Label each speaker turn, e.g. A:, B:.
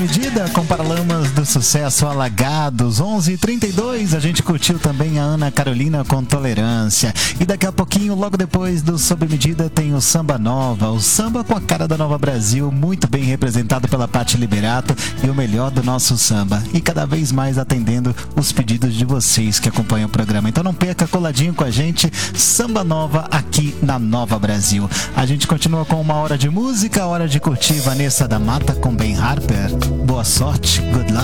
A: Medida com Paralamas do Sucesso, Alagados, 11h32. A gente curtiu também a Ana Carolina com Tolerância. E daqui a pouquinho, logo depois do Sob Medida, tem o Samba Nova, o samba com a cara da Nova Brasil, muito bem representado pela Paty Liberato e o melhor do nosso samba. E cada vez mais atendendo os pedidos de vocês que acompanham o programa. Então não perca, coladinho com a gente, Samba Nova aqui na Nova Brasil. A gente continua com uma hora de música, hora de curtir Vanessa da Mata com Ben Harper. Boa sorte, good luck.